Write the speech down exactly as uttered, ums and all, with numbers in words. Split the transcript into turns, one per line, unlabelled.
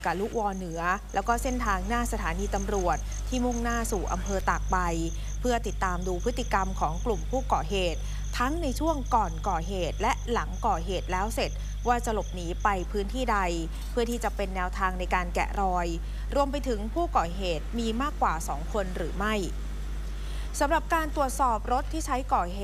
กะลุวอเหนือแล้วก็เส้นทางหน้าสถานีตำรวจที่มุ่งหน้าสู่อำเภอตากใบเพื่อติดตามดูพฤติกรรมของกลุ่มผู้ก่อเหตุทั้งในช่วงก่อนก่อเหตุและหลังก่อเหตุแล้วเสร็จว่าจะหลบหนีไปพื้นที่ใดเพื่อที่จะเป็นแนวทางในการแกะรอยรวมไปถึงผู้ก่อเหตุมีมากกว่าสองคนหรือไม่สำหรับการตรวจสอบรถที่ใช้ก่อเหตุ